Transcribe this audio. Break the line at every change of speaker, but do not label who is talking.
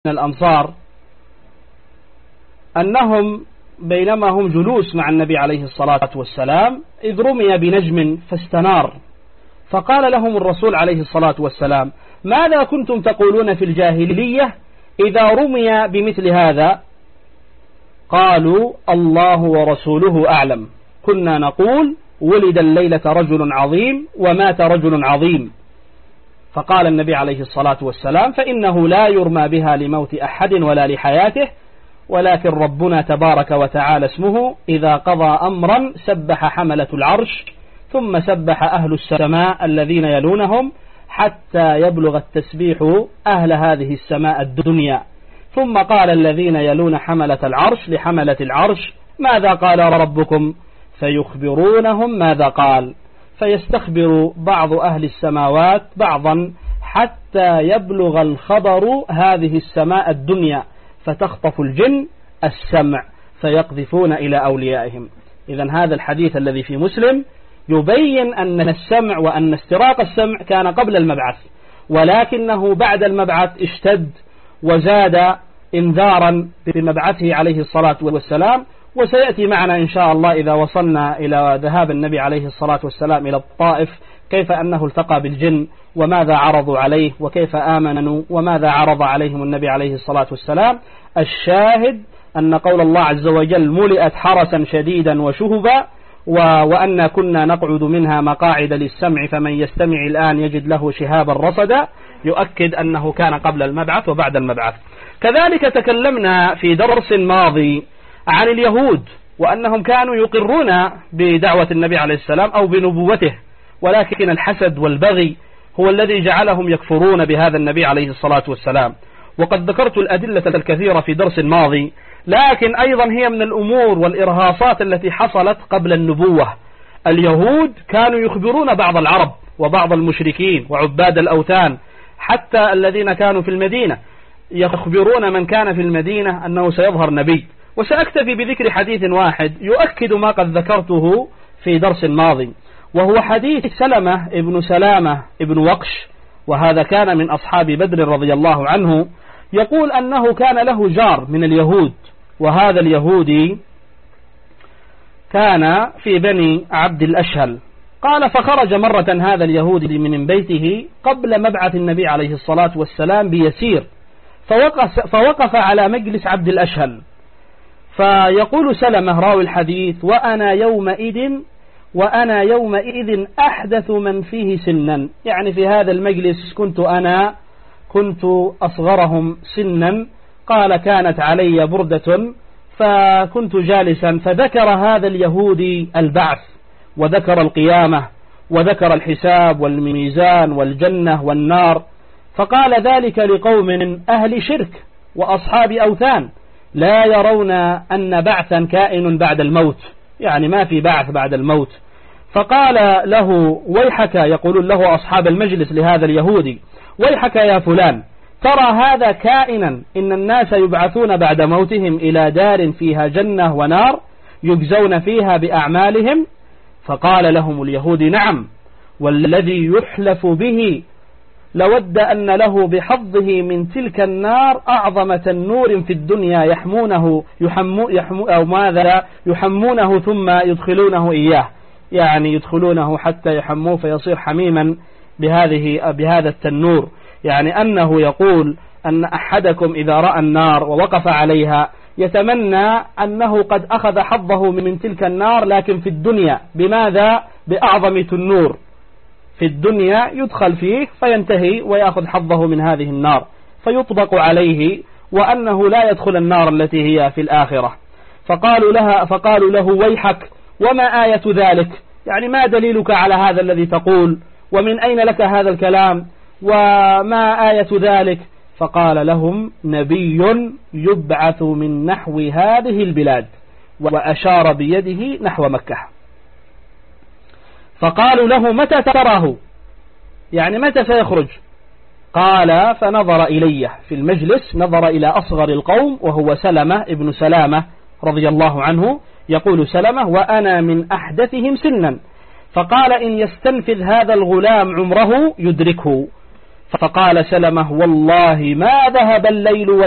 الأنصار أنهم بينما هم جلوس مع النبي عليه الصلاة والسلام إذ رمي بنجم فاستنار، فقال لهم الرسول عليه الصلاة والسلام: ماذا كنتم تقولون في الجاهلية إذا رمي بمثل هذا؟ قالوا: الله ورسوله أعلم، كنا نقول ولد الليلة رجل عظيم ومات رجل عظيم. فقال النبي عليه الصلاة والسلام: فإنه لا يرمى بها لموت أحد ولا لحياته، ولكن ربنا تبارك وتعالى اسمه إذا قضى أمرا سبح حملة العرش ثم سبح أهل السماء الذين يلونهم حتى يبلغ التسبيح أهل هذه السماء الدنيا، ثم قال الذين يلون حملة العرش لحملة العرش: ماذا قال ربكم؟ فيخبرونهم ماذا قال، فيستخبر بعض أهل السماوات بعضا حتى يبلغ الخبر هذه السماء الدنيا، فتخطف الجن السمع فيقذفون إلى أوليائهم. إذن هذا الحديث الذي في مسلم يبين أن السمع وأن استراق السمع كان قبل المبعث، ولكنه بعد المبعث اشتد وزاد إنذارا بمبعثه عليه الصلاة والسلام. وسيأتي معنا إن شاء الله إذا وصلنا إلى ذهاب النبي عليه الصلاة والسلام إلى الطائف كيف أنه التقى بالجن وماذا عرضوا عليه وكيف آمنوا وماذا عرض عليهم النبي عليه الصلاة والسلام. الشاهد أن قول الله عز وجل: ملئت حرسا شديدا وشهبا وأن كنا نقعد منها مقاعد للسمع فمن يستمع الآن يجد له شهابا رصدا، يؤكد أنه كان قبل المبعث وبعد المبعث. كذلك تكلمنا في درس ماضي عن اليهود وأنهم كانوا يقرون بدعوة النبي عليه السلام أو بنبوته، ولكن الحسد والبغي هو الذي جعلهم يكفرون بهذا النبي عليه الصلاة والسلام. وقد ذكرت الأدلة الكثيرة في درس ماضي، لكن أيضا هي من الأمور والإرهاصات التي حصلت قبل النبوة. اليهود كانوا يخبرون بعض العرب وبعض المشركين وعباد الأوثان حتى الذين كانوا في المدينة، يخبرون من كان في المدينة أنه سيظهر نبي. وسأكتفي بذكر حديث واحد يؤكد ما قد ذكرته في درس ماضي، وهو حديث سلمة ابن سلامة ابن وقش، وهذا كان من أصحاب بدر رضي الله عنه. يقول أنه كان له جار من اليهود، وهذا اليهودي كان في بني عبد الأشهل. قال: فخرج مرة هذا اليهودي من بيته قبل مبعث النبي عليه الصلاة والسلام بيسير، فوقف على مجلس عبد الأشهل. فيقول سلمة راوي الحديث: وأنا يومئذ أحدث من فيه سنا، يعني في هذا المجلس كنت أصغرهم سنا. قال: كانت علي بردة فكنت جالسا، فذكر هذا اليهودي البعث وذكر القيامة وذكر الحساب والميزان والجنة والنار، فقال: ذلك لقوم أهل شرك وأصحاب أوثان لا يرون أن بعثا كائن بعد الموت، يعني ما في بعث بعد الموت. فقال له: ويحك، يقول له أصحاب المجلس لهذا اليهودي: ويحك يا فلان، ترى هذا كائنا، إن الناس يبعثون بعد موتهم إلى دار فيها جنة ونار يجزون فيها بأعمالهم. فقال لهم اليهودي: نعم، والذي يحلف به لود أن له بحظه من تلك النار أعظم تنور في الدنيا يحمونه ثم يدخلونه إياه، يعني يدخلونه حتى يحموه فيصير حميما بهذا التنور. يعني أنه يقول أن أحدكم إذا رأى النار ووقف عليها يتمنى أنه قد أخذ حظه من تلك النار، لكن في الدنيا. بماذا؟ بأعظم تنور في الدنيا يدخل فيه فينتهي ويأخذ حظه من هذه النار فيطبق عليه، وأنه لا يدخل النار التي هي في الآخرة. فقالوا له: ويحك، وما آية ذلك؟ يعني ما دليلك على هذا الذي تقول؟ ومن أين لك هذا الكلام؟ وما آية ذلك؟ فقال لهم: نبي يبعث من نحو هذه البلاد، وأشار بيده نحو مكة. فقالوا له: متى تراه؟ يعني متى سيخرج؟ قال: فنظر إلي في المجلس، نظر إلى أصغر القوم وهو سلمة ابن سلامة رضي الله عنه. يقول سلمة: وأنا من أحدثهم سنا. فقال: إن يستنفذ هذا الغلام عمره يدركه. فقال سلمة: والله ما ذهب الليل